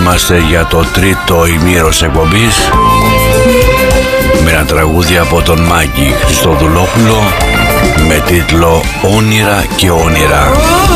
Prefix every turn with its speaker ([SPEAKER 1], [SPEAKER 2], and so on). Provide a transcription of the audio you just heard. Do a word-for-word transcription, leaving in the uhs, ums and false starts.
[SPEAKER 1] είμαστε για το τρίτο ημίρος εκπομπής με ένα τραγούδι από τον Μάκη Χριστοδουλόπουλο με τίτλο «Όνειρα και όνειρα».